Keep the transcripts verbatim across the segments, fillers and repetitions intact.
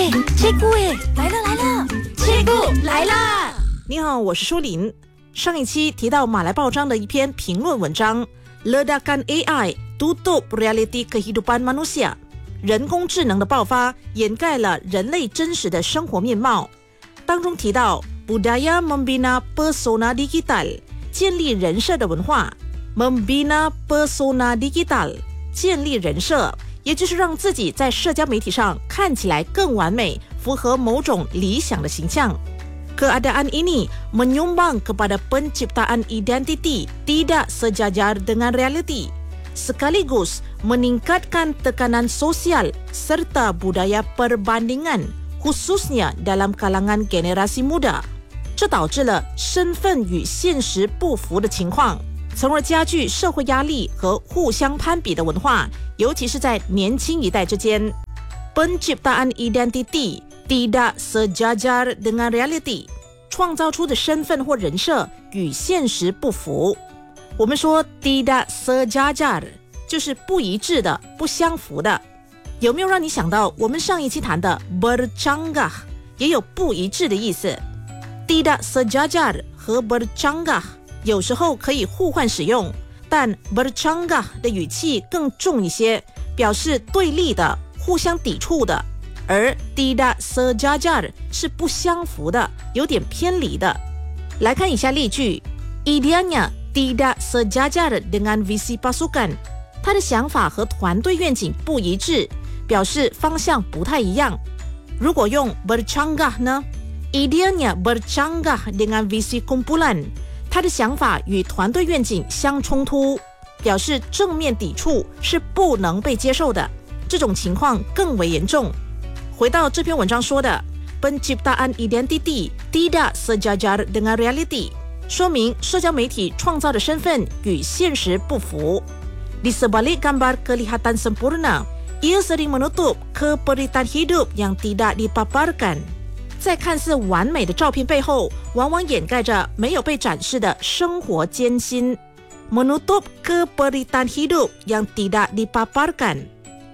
哎，切姑哎，来了来了，切姑来啦！ 你好，我是舒琳。上一期提到马来报章的一篇评论文章 Ledakan A I tutup reality kehidupan manusia， 人工智能的爆发掩盖了人类真实的生活面貌。当中提到 budaya membina persona digital， 建立人设的文化， membina persona digital， 建立人设，也就是让自己在社交媒体上看起来更完美，符合某种理想的形象。Keadaan ini menyumbang kepada penciptaan identiti tidak sejajar dengan realiti, sekaligus meningkatkan tekanan sosial serta budaya perbandingan, khususnya dalam kalangan generasi muda。这导致了身份与现实不符的情况，从而加剧社会压力和互相攀比的文化，尤其是在年轻一代之间。Penciptaan identiti tidak sejajar dengan reality， 创造出的身份或人设与现实不符。我们说 tidak sejajar 就是不一致的、不相符的。有没有让你想到我们上一期谈的 bercanggah 也有不一致的意思？ tidak sejajar 和 bercanggah 有时候可以互换使用，但 bercanggah 的语气更重一些，表示对立的、互相抵触的，而 tidak sejajar 是不相符的，有点偏离的。来看以下例句 Ideanya tidak sejajar dengan visi pasukan， 他的想法和团队愿景不一致，表示方向不太一样。如果用 bercanggah 呢？ Ideanya bercanggah dengan visi kumpulan， 他的想法与团队愿景相冲突，表示正面抵触，是不能被接受的。这种情况更为严重。回到这篇文章说的 Penciptaan identiti tidak sejajar dengan reality， 说明社交媒体创造的身份与现实不符。Di sebalik gambar kelihatan sempurna, ia sering menutup keperitan hidup yang tidak dipaparkan。 在看似完美的照片背后，往往掩盖着没有被展示的生活艰辛。Menutup keperitan hidup yang tidak dipaparkan。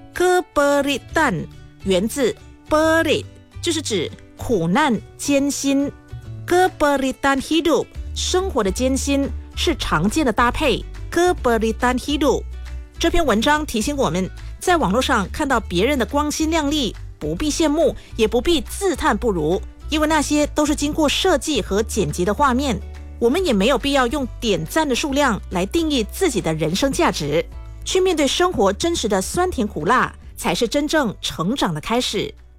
Keperitan 源自 perit， 就是指苦难、艰辛。Keperitan hidup 生活的艰辛是常见的搭配。Keperitan hidup 这篇文章提醒我们，在网络上看到别人的光鲜亮丽，不必羡慕，也不必自叹不如，因为那些都是经过设计和剪辑的画面。我们也没有必要用点赞的数量来定义自己的人生价值。去面对生活真实的酸甜苦辣，才是真正成长的开始。